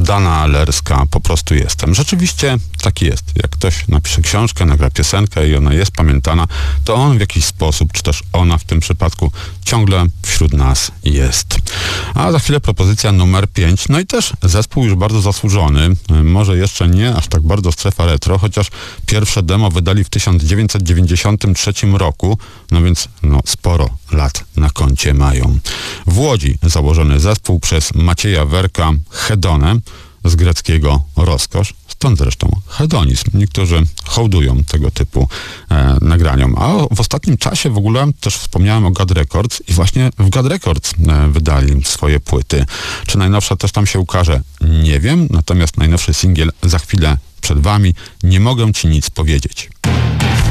Dana Lerska, po prostu jestem. Rzeczywiście taki jest. Jak ktoś napisze książkę, nagra piosenkę i ona jest pamiętana, to on w jakiś sposób, czy też ona w tym przypadku, ciągle wśród nas jest. A za chwilę propozycja numer 5. No i też zespół już bardzo zasłużony. Może jeszcze nie aż tak bardzo strefa retro, chociaż pierwsze demo wydali w 1993 roku, no więc sporo lat na koncie mają. W Łodzi założony zespół przez Macieja Werka, Hedonę, z greckiego rozkosz, stąd zresztą hedonizm. Niektórzy hołdują tego typu nagraniom. A w ostatnim czasie w ogóle też wspomniałem o God Records i właśnie w God Records wydali swoje płyty. Czy najnowsza też tam się ukaże? Nie wiem, natomiast najnowszy singiel za chwilę przed wami. Nie mogę ci nic powiedzieć.